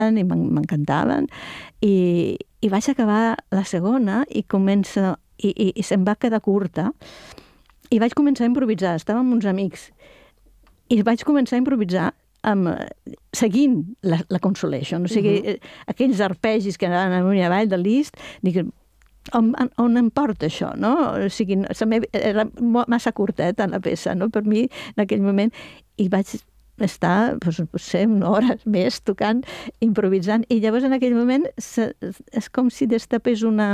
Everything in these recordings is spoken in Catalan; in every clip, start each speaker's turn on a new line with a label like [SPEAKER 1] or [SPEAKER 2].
[SPEAKER 1] i m'encantaven. I vaig acabar la segona i se'm va quedar curta i vaig començar a improvisar. Estava amb uns amics i vaig començar a improvisar seguint la Consolation. O sigui, aquells arpegis que anaven amunt i avall del Liszt, dic, on em porta això, no? O sigui, era massa curteta la peça, no? Per mi, en aquell moment, i vaig estar, potser una hora més tocant, improvisant, i llavors en aquell moment és com si destapés una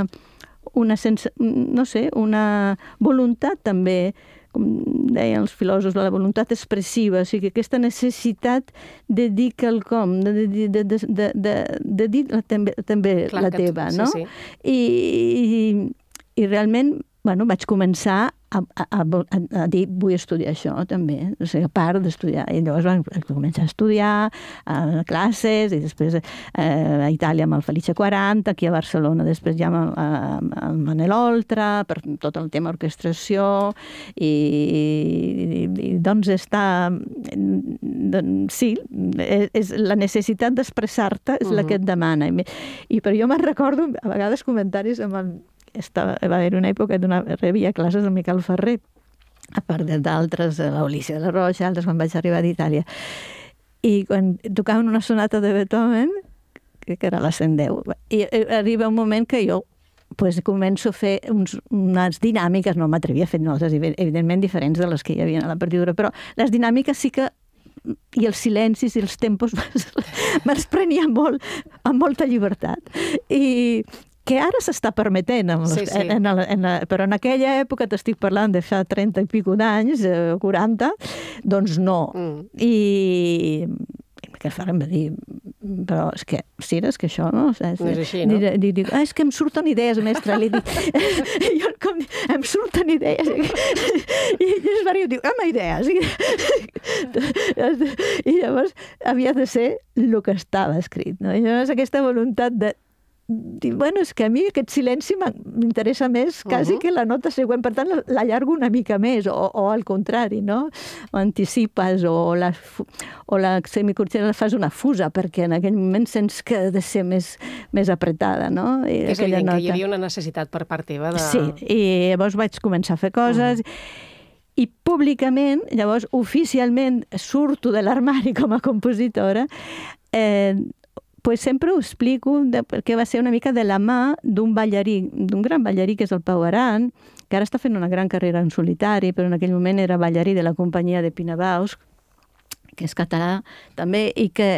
[SPEAKER 1] voluntat també, com deien els filòsofs, la voluntat expressiva, o sigui, aquesta necessitat de dir quelcom, de dir també la teva, no? I realment, vaig començar a dir, vull estudiar això també, o sigui, a part d'estudiar. I llavors vaig començar a estudiar a classes, i després a Itàlia amb el Felice 40, aquí a Barcelona després ja amb el Manel Oltra, per tot el tema orquestració, i doncs està... Sí, és la necessitat d'expressar-te és la que et demana. Però jo me'n recordo, a vegades, comentaris amb el... Va haver una època on rebia classes del Miquel Ferrer, a part d'altres, l'Olícia de la Rocha, altres, quan vaig arribar d'Itàlia. I quan tocaven una sonata de Beethoven, que era la 110, i arriba un moment que jo començo a fer unes dinàmiques, no m'atrevia a fer notes, evidentment diferents de les que hi havia a la partitura, però les dinàmiques sí que i els silencis i els tempos me'ls prenia molt, amb molta llibertat. I que ara s'està permetent, però en aquella època, t'estic parlant de fa 30 i pico d'anys, 40, doncs no. I Miquel Ferrer em va dir, però és que, Cira, és que això no...
[SPEAKER 2] No és així, no?
[SPEAKER 1] Dic, és que em surten idees, mestre. Li dic, jo com, em surten idees. I es va dir, diu, idees. I llavors havia de ser el que estava escrit. I llavors aquesta voluntat de dir, és que a mi aquest silenci m'interessa més quasi que la nota següent, per tant l'allargo una mica més, o al contrari, no? O anticipes, o la semicorxera la fas una fusa, perquè en aquell moment sents que ha de ser més apretada, no?
[SPEAKER 2] És evident que hi havia una necessitat per part teva de...
[SPEAKER 1] Sí, i llavors vaig començar a fer coses, i públicament, llavors oficialment surto de l'armari com a compositora, sempre ho explico perquè va ser una mica de la mà d'un ballarí, d'un gran ballarí que és el Pau Aran, que ara està fent una gran carrera en solitari, però en aquell moment era ballarí de la companyia de Pina Bausch, que és català també, i que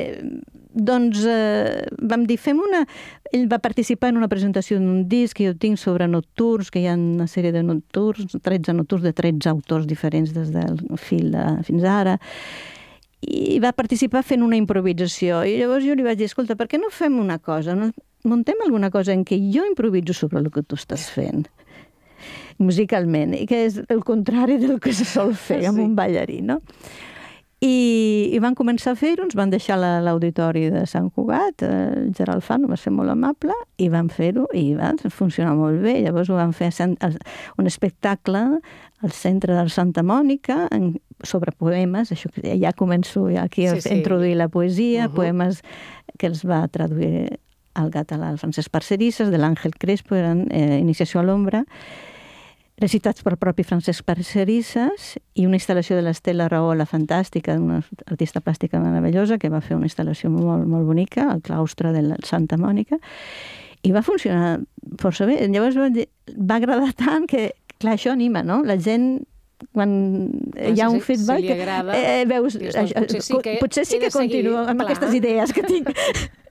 [SPEAKER 1] vam dir, ell va participar en una presentació d'un disc que jo tinc sobre nocturns, que hi ha una sèrie de nocturns, 13 nocturns de 13 autors diferents des del fil fins ara, i va participar fent una improvisació. I llavors jo li vaig dir, escolta, per què no fem una cosa? Muntem alguna cosa en què jo improviso sobre el que tu estàs fent, musicalment, i que és el contrari del que se sol fer amb un ballarí, no? I van començar a fer-ho, ens van deixar l'auditori de Sant Cugat, Gerald Fano va ser molt amable, i van fer-ho, i va funcionar molt bé. Llavors ho van fer un espectacle al centre de Santa Mònica sobre poemes, això que ja començo aquí a introduir la poesia, poemes que els va traduir al català el Francesc Parcerisses, de l'Àngel Crespo, eren Iniciació a l'ombra, recitats per propi Francesc Parcerisses, i una instal·lació de l'Estela Rahola fantàstica, una artista plàstica meravellosa, que va fer una instal·lació molt, molt bonica al claustre de Santa Mònica, i va funcionar força bé. Llavors va agradar tant que, clar, això anima, no? La gent, quan hi ha un feedback,
[SPEAKER 2] si li agrada,
[SPEAKER 1] veus, potser sí que continuo amb aquestes idees que tinc.